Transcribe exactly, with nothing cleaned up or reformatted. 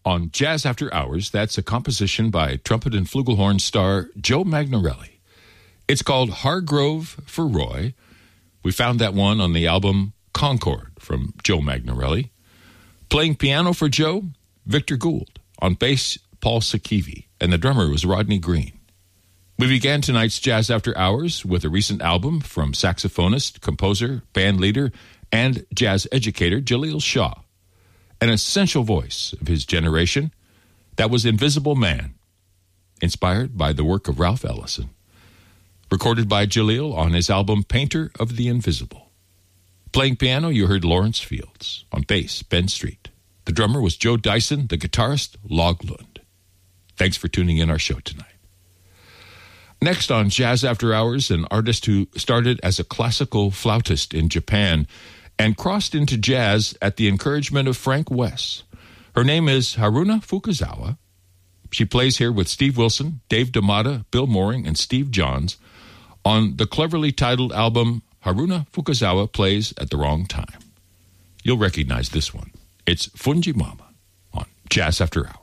on Jazz After Hours. That's a composition by trumpet and flugelhorn star Joe Magnarelli. It's called Hargrove for Roy. We found that one on the album Concord from Joe Magnarelli. Playing piano for Joe, Victor Gould. On bass, Paul Sakivi. And the drummer was Rodney Green. We began tonight's Jazz After Hours with a recent album from saxophonist, composer, band leader, and jazz educator Jaleel Shaw. An essential voice of his generation. That was Invisible Man, inspired by the work of Ralph Ellison. Recorded by Jaleel on his album Painter of the Invisible. Playing piano, you heard Lawrence Fields. On bass, Ben Street. The drummer was Joe Dyson, the guitarist, Log Lund. Thanks for tuning in our show tonight. Next on Jazz After Hours, an artist who started as a classical flautist in Japan and crossed into jazz at the encouragement of Frank Wess. Her name is Haruna Fukuzawa. She plays here with Steve Wilson, Dave D'Amata, Bill Mooring, and Steve Johns on the cleverly titled album Haruna Fukuzawa Plays at the Wrong Time. You'll recognize this one. It's Funji Mama on Jazz After Hours.